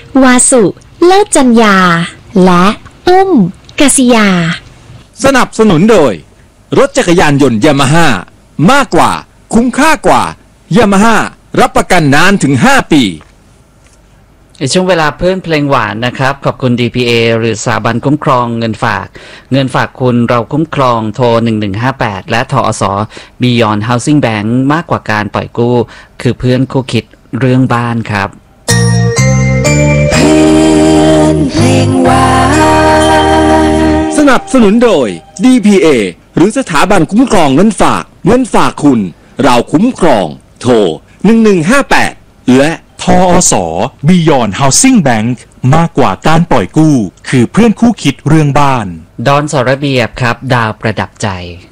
วาสุเลิศจัญญาและอุ้มกษิยาสนับสนุนโดยรถจักรยานยนต์ยามาฮ่ามากกว่าคุ้มค่ากว่ายามาฮ่ารับประกันนานถึง5 ปีในช่วงเวลาเพื่อนเพลงหวานนะครับขอบคุณ DPA หรือสถาบันคุ้มครองเงินฝากคุณเราคุ้มครองโทร1158และทอส Beyond Housing Bank มากกว่าการปล่อยกู้คือเพื่อนคู่คิดเรื่องบ้านครับเพื่อนเพลงหวานสนับสนุนโดย DPA หรือสถาบันคุ้มครองเงินฝากคุณเราคุ้มครองโทร1158และทอส Beyond Housing Bank มากกว่าการปล่อยกู้คือเพื่อนคู่คิดเรื่องบ้านดอนสรเบียบครับดาวประดับใจ